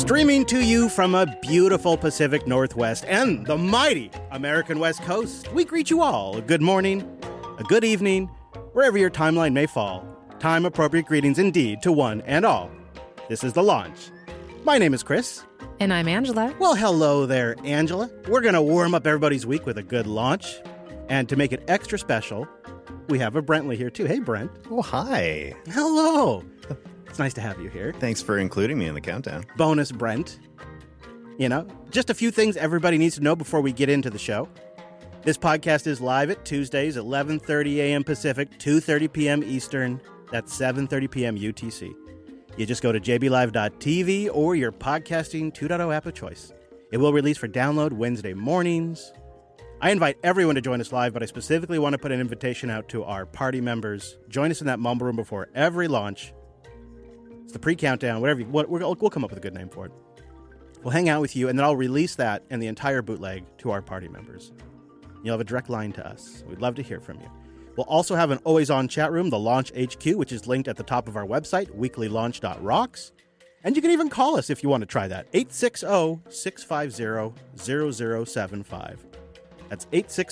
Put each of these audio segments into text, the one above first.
Streaming to you from a beautiful Pacific Northwest and the mighty American West Coast, we greet you all a good morning, a good evening, wherever your timeline may fall. Time-appropriate greetings indeed to one and all. This is The Launch. My name is Chris. And I'm Angela. Well, hello there, Angela. We're going to warm up everybody's week with a good launch. And to make it extra special, we have a Brentley here, too. Hey, Brent. Oh, hi. Hello. It's nice to have you here. Thanks for including me in the countdown. Bonus Brent. You know, just a few things everybody needs to know before we get into the show. This podcast is live at Tuesdays, 11:30 a.m. Pacific, 2:30 p.m. Eastern. That's 7:30 p.m. UTC. You just go to jblive.tv or your Podcasting 2.0 app of choice. It will release for download Wednesday mornings. I invite everyone to join us live, but I specifically want to put an invitation out to our party members. Join us in that mumble room before every launch. It's the pre-countdown, whatever. We'll come up with a good name for it. We'll hang out with you, and then I'll release that and the entire bootleg to our party members. You'll have a direct line to us. We'd love to hear from you. We'll also have an always-on chat room, the Launch HQ, which is linked at the top of our website, weeklylaunch.rocks. And you can even call us if you want to try that, 860-650-0075. That's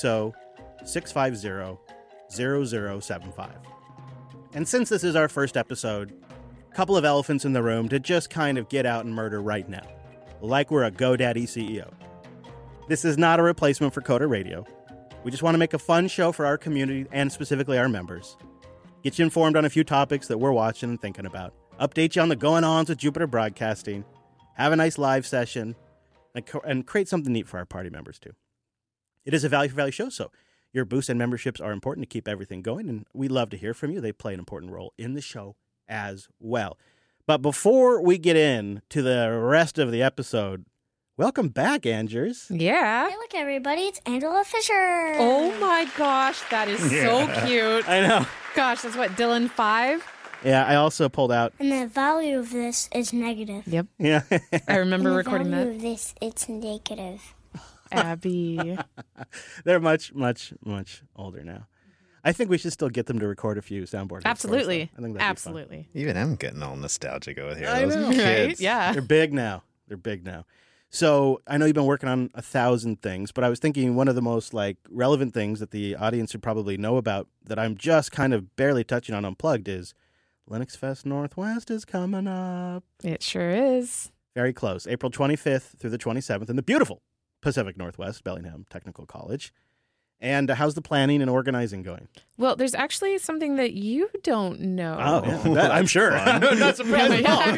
860-650-0075. And since this is our first episode, a couple of elephants in the room to just kind of get out and murder right now, like we're a GoDaddy CEO. This is not a replacement for Coder Radio. We just want to make a fun show for our community and specifically our members. Get you informed on a few topics that we're watching and thinking about. Update you on the going-ons with Jupiter Broadcasting. Have a nice live session. And create something neat for our party members, too. It is a value-for-value show, so your boosts and memberships are important to keep everything going, and we love to hear from you. They play an important role in the show as well. But before we get into the rest of the episode, welcome back, Angers. Yeah. Hey, look, everybody. It's Angela Fisher. Oh, my gosh. That is so cute. I know. Gosh, that's what, Dylan 5? Yeah, I also pulled out. And the value of this is negative. Yep. Yeah. I remember recording The value that. of this, it's negative. Abby. They're much, much, much older now. I think we should still get them to record a few soundboard. Absolutely. I think that'd Absolutely. Even I'm getting all nostalgic over here. I Those know. Right? kids. Yeah. They're big now. So I know you've been working on 1,000 things, but I was thinking one of the most relevant things that the audience should probably know about that I'm just kind of barely touching on Unplugged is Linux Fest Northwest is coming up. It sure is. Very close. April 25th through the 27th in the beautiful Pacific Northwest, Bellingham Technical College. And how's the planning and organizing going? Well, there's actually something that you don't know. Oh, yeah, I'm sure. I'm not surprised at all.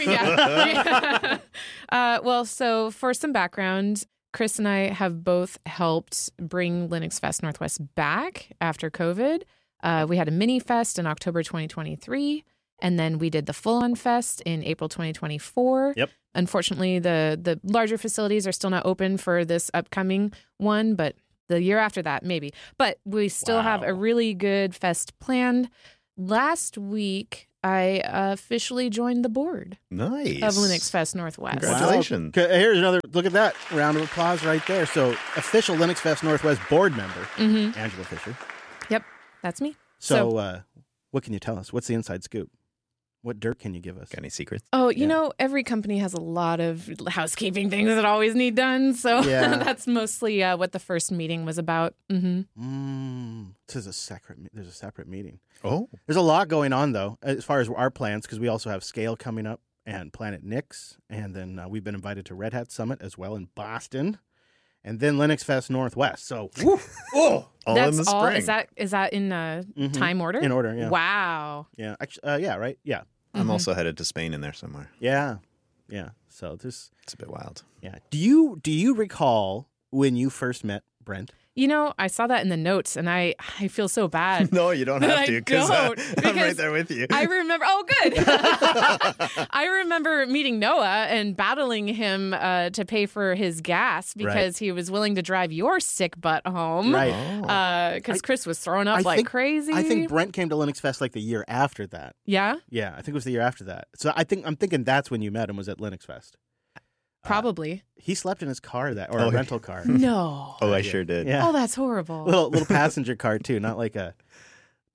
Well, so for some background, Chris and I have both helped bring Linux Fest Northwest back after COVID. We had a mini fest in October 2023, and then we did the full-on fest in April 2024. Yep. Unfortunately, the larger facilities are still not open for this upcoming one, but the year after that, maybe. But we still have a really good fest planned. Last week, I officially joined the board Nice. of Linux Fest Northwest. Congratulations. Wow. Okay, here's another, look at that round of applause right there. So official Linux Fest Northwest board member, Angela Fisher. Yep, that's me. So what can you tell us? What's the inside scoop? What dirt can you give us? Got any secrets? Oh, you know, every company has a lot of housekeeping things that always need done. So that's mostly what the first meeting was about. Mm-hmm. There's a separate meeting. Oh. There's a lot going on, though, as far as our plans, because we also have Scale coming up and Planet Nix. And then we've been invited to Red Hat Summit as well in Boston. And then Linux Fest Northwest. So, All That's in the all. spring. Is that in time order? in order, yeah. Wow. Yeah, actually, yeah, right? Yeah. I'm also headed to Spain in there somewhere. Yeah. So there's, It's a bit wild. yeah. Do you recall when you first met Brent? You know, I saw that in the notes, and I feel so bad. No, you don't have to, because I'm because right there with you. I remember. Oh, good. I remember meeting Noah and battling him to pay for his gas because he was willing to drive your sick butt home. Right. Because Chris was throwing up crazy. I think Brent came to Linux Fest the year after that. Yeah? Yeah, I think it was the year after that. So I'm thinking that's when you met him, was at Linux Fest. Probably. He slept in his car a rental car. No. Oh, I sure did. Yeah. Oh, that's horrible. Little passenger car too, not like a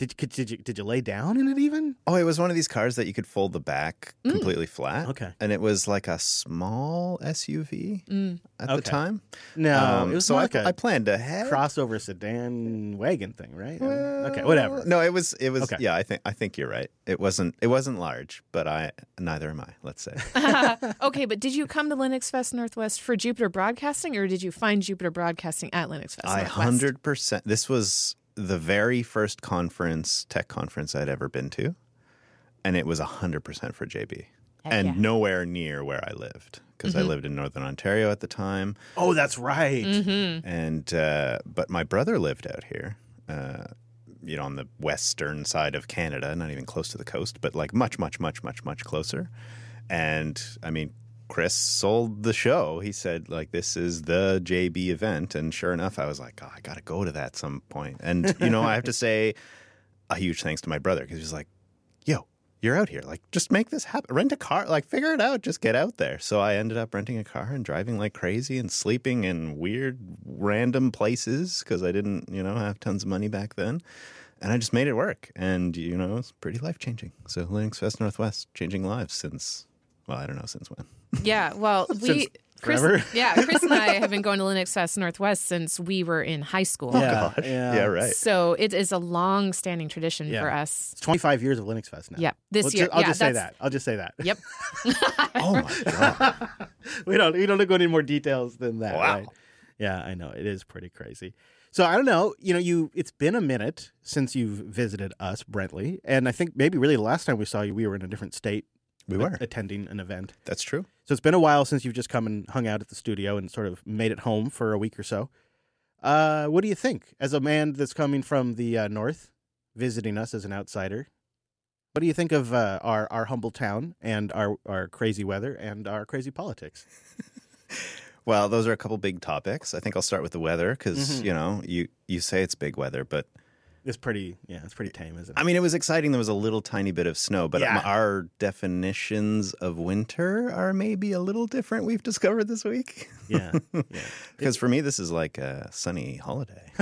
Did you lay down in it even? Oh, it was one of these cars that you could fold the back completely flat. Okay. And it was like a small SUV at the time. No, it was so more like I planned ahead. crossover sedan wagon thing, right? Okay, whatever. No, it was. Okay. Yeah, I think you're right. It wasn't large, but neither am I. Let's say. Okay, but did you come to Linux Fest Northwest for Jupiter Broadcasting, or did you find Jupiter Broadcasting at Linux Fest I Northwest? 100%. This was the very first tech conference I'd ever been to, and it was 100% for JB, and yeah. nowhere near where I lived because I lived in Northern Ontario at the time. Oh, that's right. And but my brother lived out here, on the western side of Canada, not even close to the coast, but like much, much, much, much, much closer. And I mean, Chris sold the show. He said, like, this is the JB event. And sure enough, I was like, oh, I got to go to that some point. And, I have to say a huge thanks to my brother because he was like, yo, you're out here. Like, just make this happen. Rent a car. Like, figure it out. Just get out there. So I ended up renting a car and driving like crazy and sleeping in weird, random places because I didn't, have tons of money back then. And I just made it work. And, it's pretty life-changing. So Linux Fest Northwest, changing lives since, well, I don't know since when. Yeah, well, Chris and I have been going to Linux Fest Northwest since we were in high school. Yeah, right. So it is a long-standing tradition for us. It's 25 years of Linux Fest now. Yep. This year. I'll just say that. Yep. Oh my God. we don't go into more details than that. Wow. Right? Yeah, I know. It is pretty crazy. So I don't know. It's been a minute since you've visited us, Brentley, and I think maybe really the last time we saw you, we were in a different state. We were attending an event. That's true. So it's been a while since you've just come and hung out at the studio and sort of made it home for a week or so. What do you think? As a man that's coming from the north, visiting us as an outsider, what do you think of our humble town and our crazy weather and our crazy politics? Well, those are a couple big topics. I think I'll start with the weather because, you say it's big weather, but it's pretty tame, isn't it? I mean, it was exciting. There was a little tiny bit of snow, but our definitions of winter are maybe a little different, we've discovered this week. Yeah. Because for me, this is like a sunny holiday.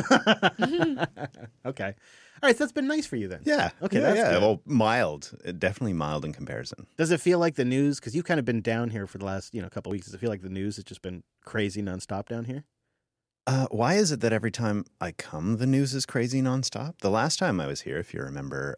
Okay. All right, so that's been nice for you then. Yeah. Okay, that's good. Well, mild. Definitely mild in comparison. Does it feel like the news, because you've kind of been down here for the last couple of weeks, does it feel like the news has just been crazy nonstop down here? Why is it that every time I come, the news is crazy nonstop? The last time I was here, if you remember,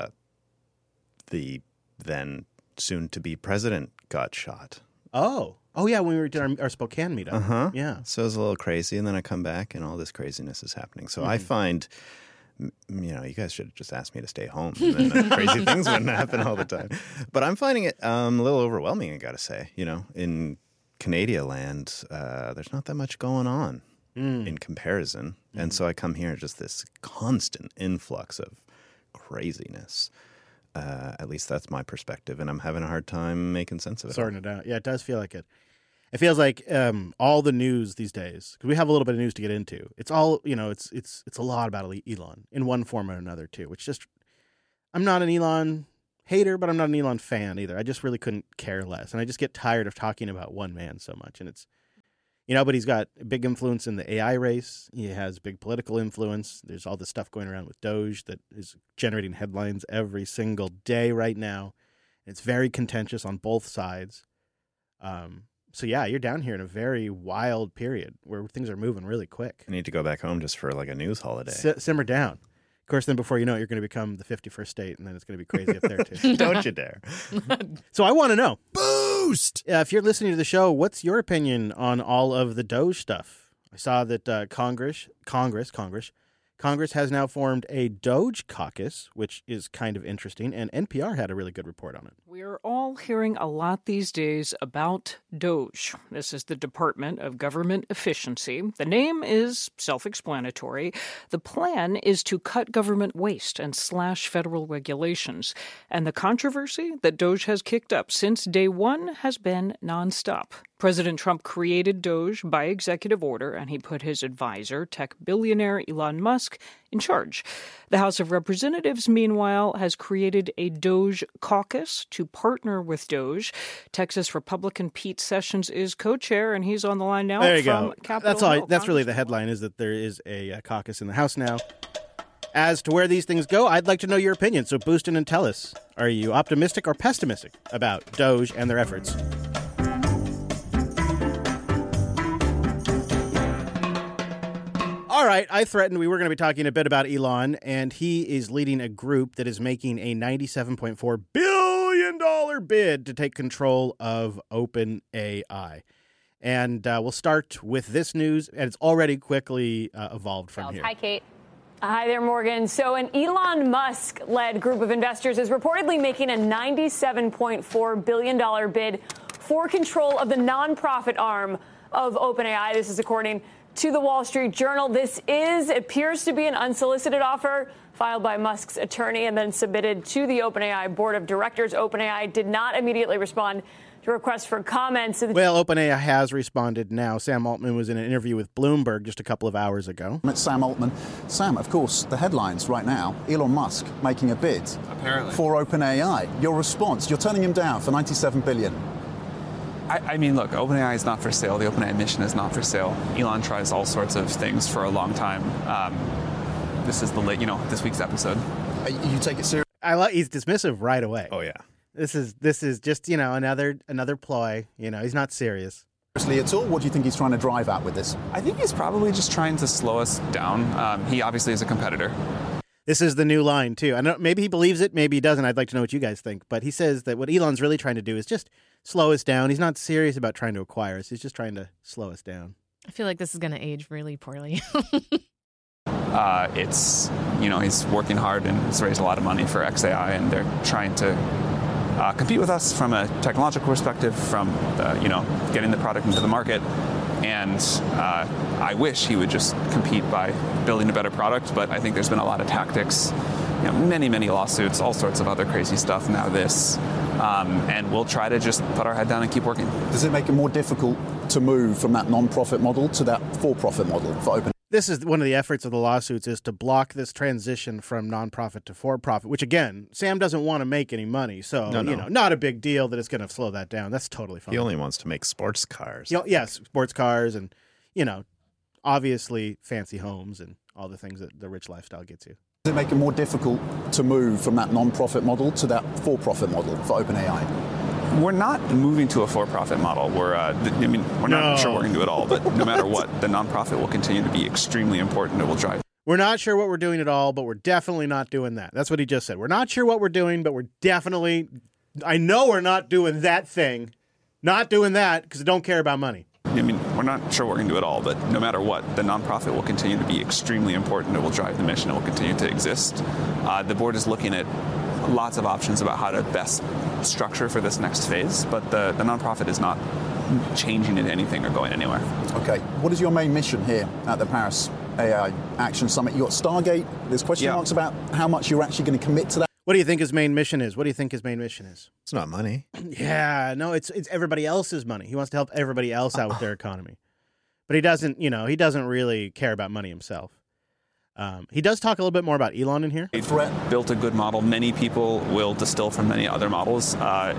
the then soon-to-be president got shot. Oh, yeah, when we were doing our Spokane meetup. Uh-huh. Yeah. So it was a little crazy, and then I come back, and all this craziness is happening. So I find, you guys should have just asked me to stay home, and then crazy things wouldn't happen all the time. But I'm finding it a little overwhelming, I got to say. In Canada land, there's not that much going on. In comparison. And so I come here, just this constant influx of craziness. At least that's my perspective. And I'm having a hard time making sense of it. Sorting it out. Yeah, it does feel like it. It feels like all the news these days, because we have a little bit of news to get into. It's all, it's a lot about Elon in one form or another too, which just, I'm not an Elon hater, but I'm not an Elon fan either. I just really couldn't care less. And I just get tired of talking about one man so much. And it's, but he's got a big influence in the AI race. He has big political influence. There's all this stuff going around with Doge that is generating headlines every single day right now. It's very contentious on both sides. So yeah, you're down here in a very wild period where things are moving really quick. I need to go back home just for like a news holiday. Simmer down. Of course, then before you know it, you're going to become the 51st state, and then it's going to be crazy up there too. Don't you dare. So I want to know. Boost! If you're listening to the show, what's your opinion on all of the Doge stuff? I saw that Congress has now formed a Doge caucus, which is kind of interesting, and NPR had a really good report on it. We're all hearing a lot these days about Doge. This is the Department of Government Efficiency. The name is self-explanatory. The plan is to cut government waste and slash federal regulations. And the controversy that Doge has kicked up since day one has been nonstop. President Trump created Doge by executive order, and he put his advisor, tech billionaire Elon Musk, in charge. The House of Representatives, meanwhile, has created a Doge caucus to partner with Doge. Texas Republican Pete Sessions is co-chair, and he's on the line now. There you from go. Capitol That's all. Hill. That's really the headline, is that there is a caucus in the House now. As to where these things go, I'd like to know your opinion, so boost in and tell us. Are you optimistic or pessimistic about Doge and their efforts? All right, I threatened we were going to be talking a bit about Elon, and he is leading a group that is making a $97.4 billion bid to take control of OpenAI. And we'll start with this news, and it's already quickly evolved from here. Hi, Kate. Hi there, Morgan. So an Elon Musk-led group of investors is reportedly making a $97.4 billion bid for control of the nonprofit arm of OpenAI. This is according to the Wall Street Journal. This appears to be an unsolicited offer filed by Musk's attorney and then submitted to the OpenAI board of directors. OpenAI did not immediately respond to requests for comments. Well, OpenAI has responded now. Sam Altman was in an interview with Bloomberg just a couple of hours ago. It's Sam Altman. Sam, of course, the headlines right now, Elon Musk making a bid for OpenAI. Your response, you're turning him down for $97 billion. I mean, look, OpenAI is not for sale. The OpenAI mission is not for sale. Elon tries all sorts of things for a long time. This is this week's episode. You take it seriously? He's dismissive right away. Oh, yeah. This is just, another ploy. He's not serious. Seriously at all? What do you think he's trying to drive at with this? I think he's probably just trying to slow us down. He obviously is a competitor. This is the new line, too. I don't. Maybe he believes it, maybe he doesn't. I'd like to know what you guys think. But he says that what Elon's really trying to do is just slow us down. He's not serious about trying to acquire us. He's just trying to slow us down. I feel like this is going to age really poorly. He's working hard and he's raised a lot of money for XAI, and they're trying to compete with us from a technological perspective, from getting the product into the market. And I wish he would just compete by building a better product, but I think there's been a lot of tactics, many, many lawsuits, all sorts of other crazy stuff. Now this, and we'll try to just put our head down and keep working. Does it make it more difficult to move from that non-profit model to that for-profit model for OpenAI? This is one of the efforts of the lawsuits, is to block this transition from nonprofit to for-profit, which, again, Sam doesn't want to make any money. So, not a big deal that it's going to slow that down. That's totally fine. He only wants to make sports cars. Yes, sports cars and, obviously fancy homes and all the things that the rich lifestyle gets you. Does it make it more difficult to move from that non-profit model to that for-profit model for OpenAI? We're not moving to a for-profit model. We're not sure we're going to do it all, but no matter what, the nonprofit will continue to be extremely important. It will drive. We're not sure what we're doing at all, but we're definitely not doing that. That's what he just said. We're not sure what we're doing, but we're definitely, I know we're not doing that thing. Not doing that because I don't care about money. We're not sure we're going to do it all, but no matter what, the nonprofit will continue to be extremely important. It will drive the mission. It will continue to exist. The board is looking at lots of options about how to best structure for this next phase, but the nonprofit is not changing into anything or going anywhere. Okay. What is your main mission here at the Paris AI Action Summit? You got Stargate. There's question marks about how much you're actually going to commit to that. What do you think his main mission is? What do you think his main mission is? It's not money. Yeah, no, it's everybody else's money. He wants to help everybody else out with their economy. But he doesn't really care about money himself. He does talk a little bit more about Elon in here. Built a good model. Many people will distill from many other models.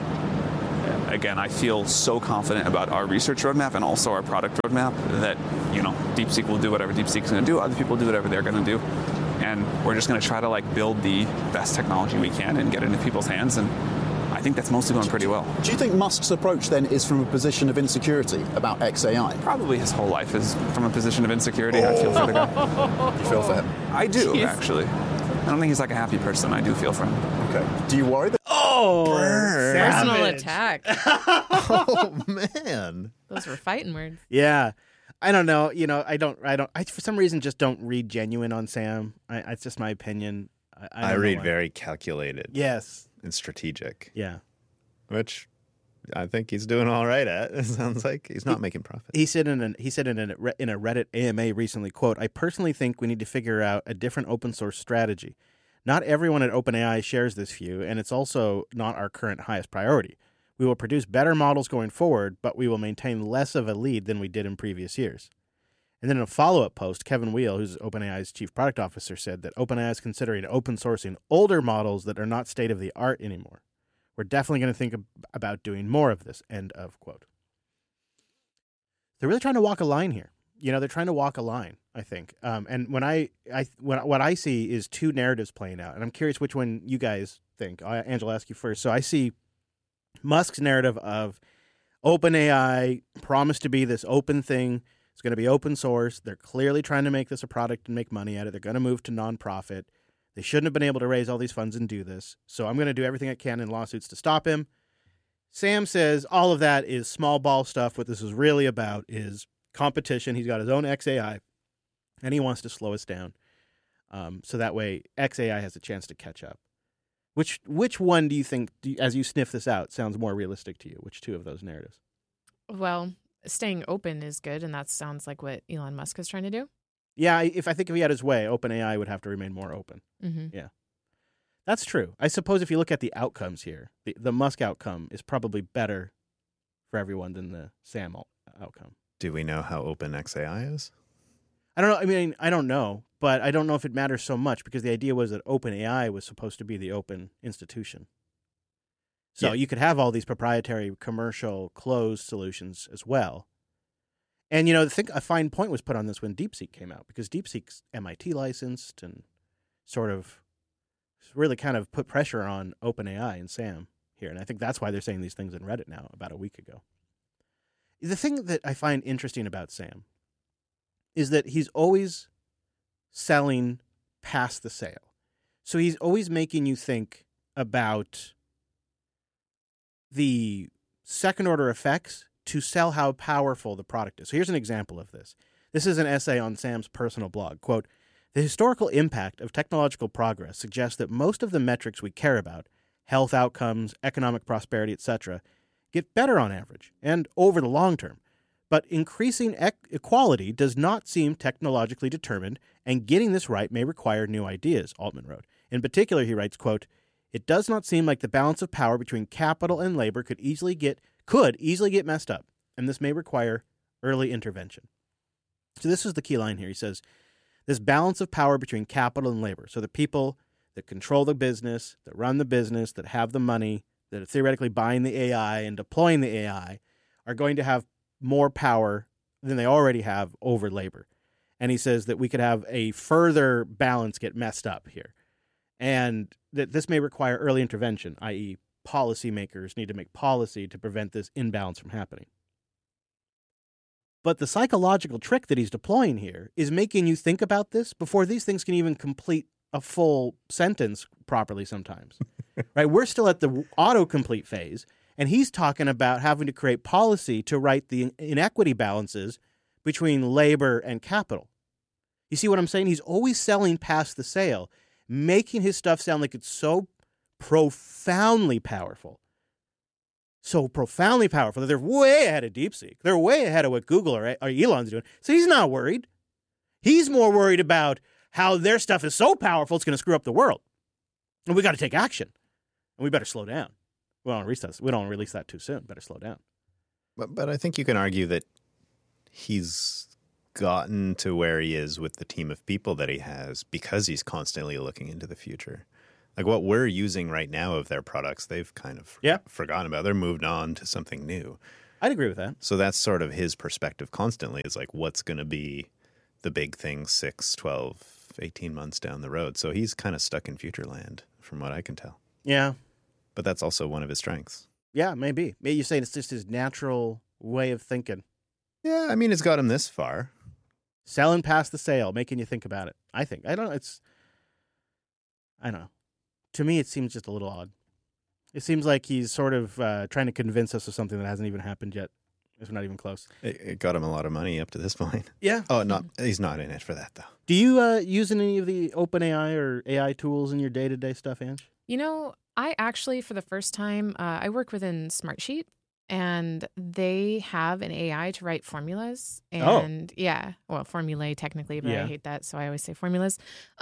Again, I feel so confident about our research roadmap and also our product roadmap that, DeepSeek will do whatever DeepSeek is going to do. Other people do whatever they're going to do. And we're just going to try to build the best technology we can and get it into people's hands. And I think that's mostly going pretty well. Do you think Musk's approach then is from a position of insecurity about XAI? Probably his whole life is from a position of insecurity. I feel for the guy. You feel for him? I do, actually. I don't think he's a happy person. I do feel for him. Okay. Do you worry that... Personal attack. Oh, man. Those were fighting words. Yeah. I don't know. I for some reason just don't read genuine on Sam. It's just my opinion. I read very calculated. Yes. And strategic. Yeah. Which I think he's doing all right at. It sounds like he's not making profit. He said in a Reddit AMA recently, quote, "I personally think we need to figure out a different open source strategy. Not everyone at OpenAI shares this view, and it's also not our current highest priority. We will produce better models going forward, but we will maintain less of a lead than we did in previous years." And then in a follow-up post, Kevin Weil, who's OpenAI's chief product officer, said that OpenAI is considering open sourcing older models that are not state-of-the-art anymore. We're definitely going to think about doing more of this, end of quote. They're really trying to walk a line here. they're trying to walk a line, I think. And what I see is two narratives playing out, and I'm curious which one you guys think. Angela, I'll ask you first. So I see Musk's narrative of OpenAI promised to be this open thing. It's going to be open source. They're clearly trying to make this a product and make money at it. They're going to move to nonprofit. They shouldn't have been able to raise all these funds and do this. So I'm going to do everything I can in lawsuits to stop him. Sam says all of that is small ball stuff. What this is really about is competition. He's got his own XAI, and he wants to slow us down. So that way XAI has a chance to catch up. Which one do you think, as you sniff this out, sounds more realistic to you? Which two of those narratives? Well, staying open is good, and that sounds like what Elon Musk is trying to do. Yeah, if he had his way, OpenAI would have to remain more open. Mm-hmm. Yeah, that's true. I suppose if you look at the outcomes here, the Musk outcome is probably better for everyone than the Sam outcome. Do we know how open XAI is? I don't know. I mean, I don't know, but I don't know if it matters so much because the idea was that OpenAI was supposed to be the open institution. So you could have all these proprietary, commercial, closed solutions as well. And, I think a fine point was put on this when DeepSeek came out, because DeepSeek's MIT licensed and sort of really kind of put pressure on OpenAI and Sam here. And I think that's why they're saying these things in Reddit now about a week ago. The thing that I find interesting about Sam is that he's always selling past the sale. So he's always making you think about the second-order effects to sell how powerful the product is. So here's an example of this. This is an essay on Sam's personal blog. Quote, "The historical impact of technological progress suggests that most of the metrics we care about, health outcomes, economic prosperity, etc., get better on average and over the long term. But increasing equality does not seem technologically determined, and getting this right may require new ideas," Altman wrote. In particular, he writes, quote, "It does not seem like the balance of power between capital and labor could easily get messed up, and this may require early intervention." So this is the key line here. He says, this balance of power between capital and labor. So the people that control the business, that run the business, that have the money, that are theoretically buying the AI and deploying the AI are going to have more power than they already have over labor. And he says that we could have a further balance get messed up here. And that this may require early intervention, i.e., policymakers need to make policy to prevent this imbalance from happening. But the psychological trick that he's deploying here is making you think about this before these things can even complete a full sentence properly sometimes. Right? We're still at the autocomplete phase, and he's talking about having to create policy to right the inequity balances between labor and capital. You see what I'm saying? He's always selling past the sale, making his stuff sound like it's so profoundly powerful. So profoundly powerful that they're way ahead of DeepSeek. They're way ahead of what Google or Elon's doing. So he's not worried. He's more worried about how their stuff is so powerful it's going to screw up the world. And we got to take action. And we better slow down. We don't release that too soon. Better slow down. But I think you can argue that he's gotten to where he is with the team of people that he has because he's constantly looking into the future. Like what we're using right now of their products, they've kind of forgotten about. They're moved on to something new. I'd agree with that. So that's sort of his perspective constantly is like what's going to be the big thing 6, 12, 18 months down the road. So he's kind of stuck in future land from what I can tell. Yeah. But that's also one of his strengths. Yeah, maybe. Maybe you're saying it's just his natural way of thinking. Yeah, I mean, it's got him this far. Selling past the sale, making you think about it. I don't know. To me, it seems just a little odd. It seems like he's sort of trying to convince us of something that hasn't even happened yet. It's not even close. It got him a lot of money up to this point. Yeah. Oh, he's not in it for that, though. Do you use any of the OpenAI or AI tools in your day-to-day stuff, Ange? I actually, for the first time, I work within Smartsheet, and they have an AI to write formulas. And formulae technically, but I hate that, so I always say formulas.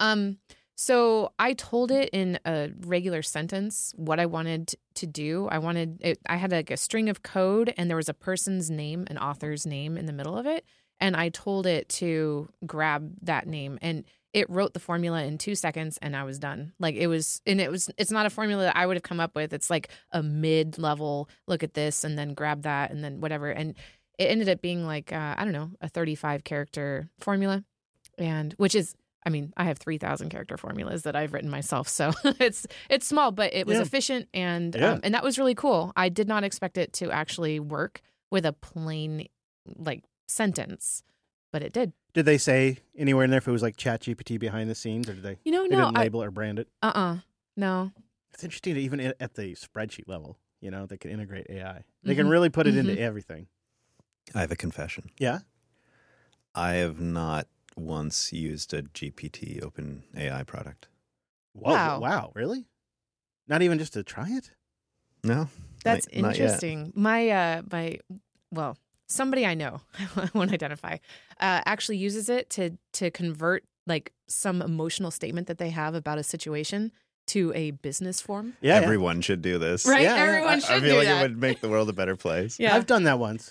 So I told it in a regular sentence what I wanted to do. I had like a string of code, and there was a person's name, an author's name in the middle of it. And I told it to grab that name, and it wrote the formula in 2 seconds, and I was done. It's not a formula that I would have come up with. It's like a mid-level, look at this, and then grab that, and then whatever. And it ended up being like, I don't know, a 35 character formula. And which is, I mean, I have 3,000 character formulas that I've written myself. So it's small, but it was efficient. And that was really cool. I did not expect it to actually work with a plain like sentence, but it did. Did they say anywhere in there if it was like ChatGPT behind the scenes, or did they? They didn't label it or brand it. No. It's interesting that even at the spreadsheet level, they can integrate AI. They can really put it into everything. I have a confession. Yeah, I have not once used a GPT Open AI product. Whoa, wow, really? Not even just to try it? No, that's not interesting. Yet. Somebody I know, I won't identify, actually uses it to convert like some emotional statement that they have about a situation to a business form. Yeah, everyone should do this. Right? Everyone should do that. I feel like it would make the world a better place. Yeah. I've done that once.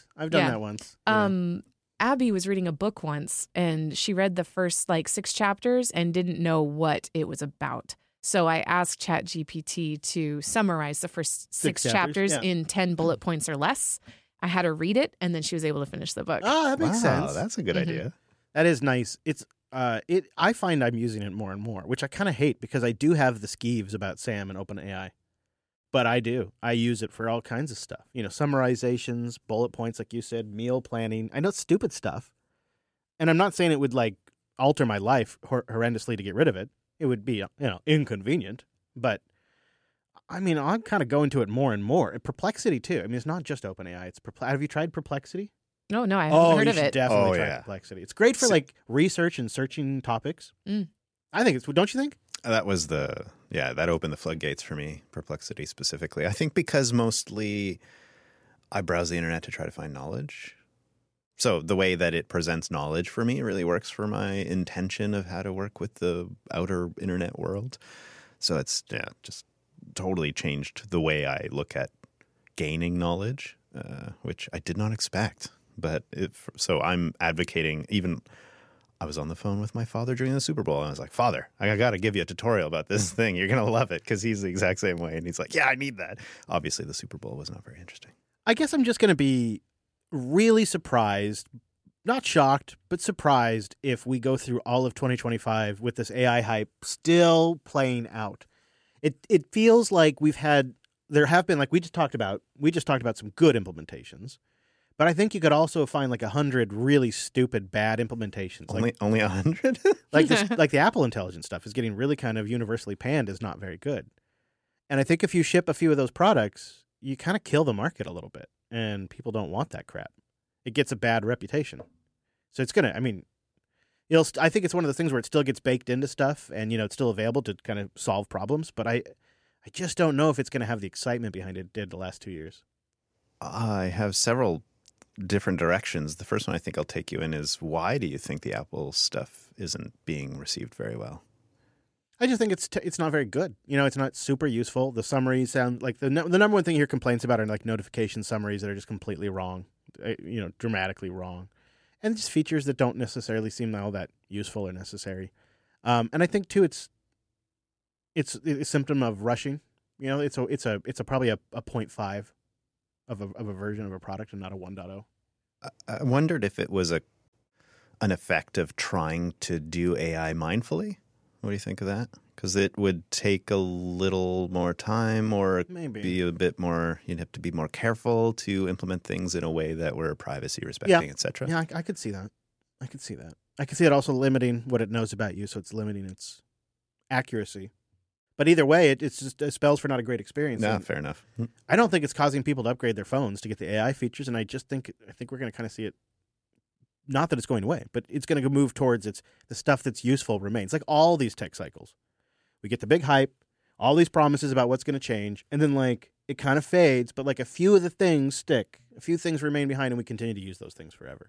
Abby was reading a book once, and she read the first like 6 chapters and didn't know what it was about. So I asked ChatGPT to summarize the first 6 chapters in 10 bullet points or less. I had her read it, and then she was able to finish the book. Oh, that makes sense. That's a good idea. That is nice. It's I find I'm using it more and more, which I kind of hate because I do have the skeeves about Sam and OpenAI. But I do. I use it for all kinds of stuff. Summarizations, bullet points, like you said, meal planning. I know it's stupid stuff. And I'm not saying it would like alter my life horrendously to get rid of it. It would be, inconvenient. But I mean, I'm kind of going to it more and more. And Perplexity too. I mean, it's not just OpenAI. Have you tried Perplexity? No, I haven't heard of it. You should definitely try Perplexity. It's great for like research and searching topics. I think don't you think? That was that opened the floodgates for me, Perplexity specifically. I think because mostly I browse the internet to try to find knowledge. So the way that it presents knowledge for me really works for my intention of how to work with the outer internet world. So it's just totally changed the way I look at gaining knowledge, which I did not expect. But so I'm advocating. Even I was on the phone with my father during the Super Bowl, and I was like, "Father, I got to give you a tutorial about this thing. You're gonna love it," because he's the exact same way. And he's like, "Yeah, I need that." Obviously, the Super Bowl was not very interesting. I guess I'm just gonna be really surprised, not shocked, but surprised if we go through all of 2025 with this AI hype still playing out. It feels like there have been, like we just talked about some good implementations. But I think you could also find like 100 really stupid, bad implementations. Only 100? like the Apple Intelligence stuff is getting really kind of universally panned as not very good. And I think if you ship a few of those products, you kind of kill the market a little bit. And people don't want that crap. It gets a bad reputation. So it's going to, I mean, I think it's one of the things where it still gets baked into stuff and, it's still available to kind of solve problems. But I just don't know if it's going to have the excitement behind it did the last 2 years. I have several different directions. The first one I think I'll take you in is, why do you think the Apple stuff isn't being received very well? I just think it's not very good. It's not super useful. The summaries sound like the number one thing you hear complaints about are like notification summaries that are just completely wrong, dramatically wrong, and just features that don't necessarily seem all that useful or necessary. And I think too, it's a symptom of rushing. It's probably a 0.5. Of a version of a product and not a 1.0. I wondered if it was an effect of trying to do AI mindfully. What do you think of that? Because it would take a little more time, or be a bit more. You'd have to be more careful to implement things in a way that were privacy respecting, etc. Yeah, I could see that. I could see it also limiting what it knows about you, so it's limiting its accuracy. But either way, it spells for not a great experience. No, fair enough. I don't think it's causing people to upgrade their phones to get the AI features, and I think we're going to kind of see it. Not that it's going away, but it's going to move towards the stuff that's useful remains. Like all these tech cycles, we get the big hype, all these promises about what's going to change, and then like it kind of fades. But like a few of the things stick, a few things remain behind, and we continue to use those things forever.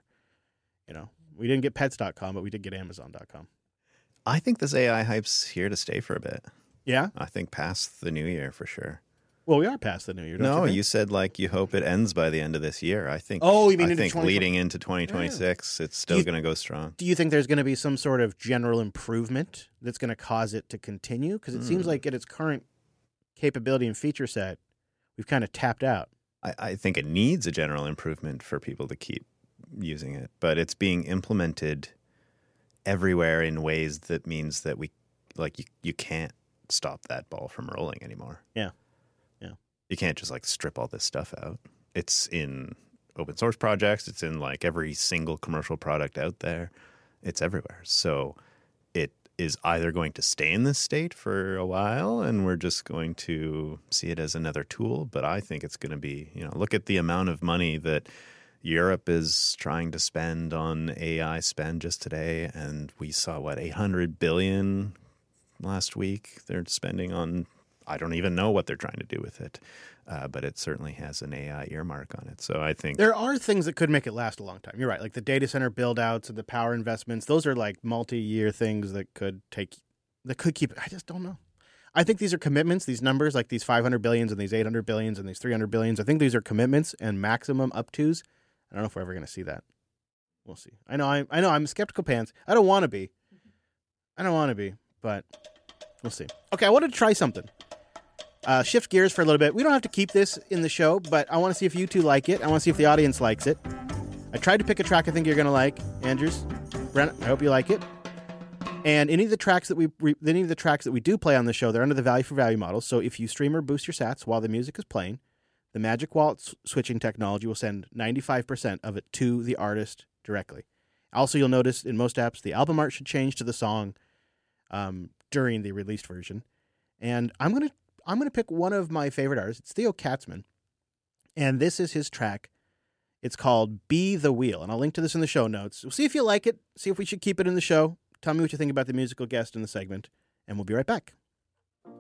We didn't get Pets.com, but we did get Amazon.com. I think this AI hype's here to stay for a bit. Yeah? I think past the new year for sure. Well, we are past the new year, don't you think? You said like you hope it ends by the end of this year. I think. Oh, you mean I think leading into 2026, it's still going to go strong. Do you think there's going to be some sort of general improvement that's going to cause it to continue? Because it seems like at its current capability and feature set, we've kind of tapped out. I think it needs a general improvement for people to keep using it, but it's being implemented everywhere in ways that means that you can't stop that ball from rolling anymore. Yeah. You can't just strip all this stuff out. It's in open source projects. It's in every single commercial product out there. It's everywhere. So it is either going to stay in this state for a while and we're just going to see it as another tool. But I think it's going to be, look at the amount of money that Europe is trying to spend on AI spend just today. And we saw, $800 billion last week they're spending on. I don't even know what they're trying to do with it, but it certainly has an AI earmark on it. So I think there are things that could make it last a long time. You're right, like the data center build-outs and the power investments. Those are multi-year things that could keep. I just don't know. I think these are commitments. These numbers, like these 500 billions and these 800 billions and these 300 billions. I think these are commitments and maximum up tos. I don't know if we're ever going to see that. We'll see. I know. I'm skeptical pants. I don't want to be, but we'll see. Okay, I wanted to try something. Shift gears for a little bit. We don't have to keep this in the show, but I want to see if you two like it. I want to see if the audience likes it. I tried to pick a track I think you're going to like. Andrews, Brent, I hope you like it. And any of the tracks that we do play on the show, they're under the value for value model. So if you stream or boost your sats while the music is playing, the Magic Wallet switching technology will send 95% of it to the artist directly. Also, you'll notice in most apps, the album art should change to the song during the released version. And I'm going to pick one of my favorite artists. It's Theo Katzman. And this is his track. It's called Be the Wheel. And I'll link to this in the show notes. We'll see if you like it. See if we should keep it in the show. Tell me what you think about the musical guest in the segment. And we'll be right back.